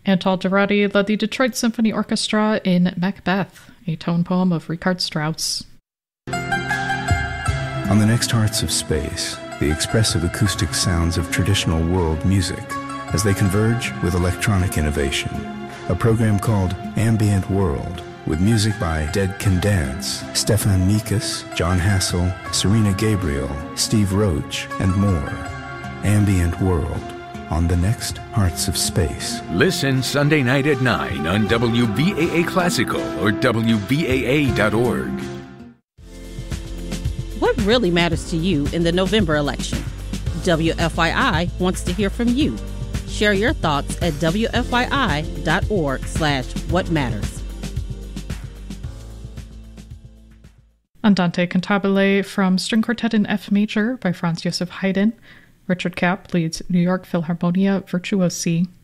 Antal Durati led the Detroit Symphony Orchestra in Macbeth, a tone poem of Richard Strauss. On the next Hearts of Space, the expressive acoustic sounds of traditional world music as they converge with electronic innovation. A program called Ambient World, with music by Dead Can Dance, Stefan Mikas, John Hassel, Serena Gabriel, Steve Roach, and more. Ambient World on the next Hearts of Space. Listen Sunday night at 9 on WBAA Classical or WBAA.org. What really matters to you in the November election? WFYI wants to hear from you. Share your thoughts at WFYI.org/whatmatters. Andante Cantabile from String Quartet in F Major by Franz Joseph Haydn. Richard Kapp leads New York Philharmonia Virtuosi.